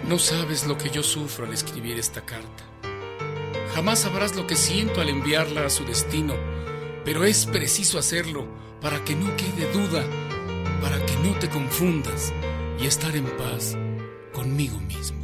No sabes lo que yo sufro al escribir esta carta. Jamás sabrás lo que siento al enviarla a su destino, pero es preciso hacerlo para que no quede duda, para que no te confundas y estar en paz conmigo mismo.